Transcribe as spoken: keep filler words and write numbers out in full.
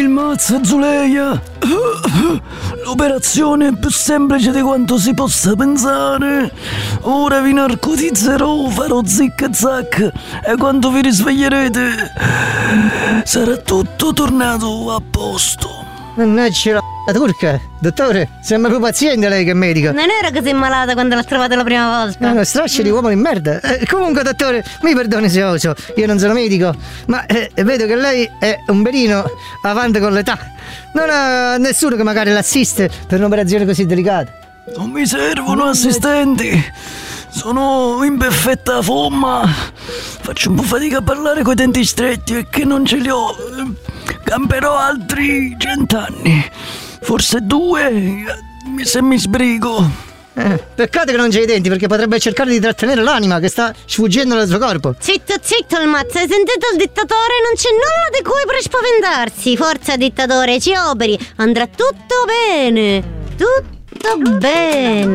il mazzo, Zuleia. L'operazione è più semplice di quanto si possa pensare. Ora vi narcotizzerò, farò zic e zac, e quando vi risveglierete sarà tutto tornato a posto. Mannaggia la turca. Dottore, sembra più paziente lei che medico. Non era così malata quando l'ho trovata la prima volta. È uno straccio di uomo di merda. Eh, comunque, dottore, mi perdoni se oso, io non sono medico, ma eh, vedo che lei è un belino avanti con l'età. Non ha nessuno che magari l'assiste per un'operazione così delicata. Non mi servono assistenti. Sono in perfetta forma. Faccio un po' fatica a parlare coi denti stretti e che non ce li ho. Camperò altri cent'anni. Forse due, se mi sbrigo. Eh, peccato che non c'hai i denti, perché potrebbe cercare di trattenere l'anima che sta sfuggendo dal suo corpo. Zitto, zitto il mazzo, hai sentito il dittatore? Non c'è nulla di cui per spaventarsi. Forza dittatore, ci operi, andrà tutto bene. Tutto bene.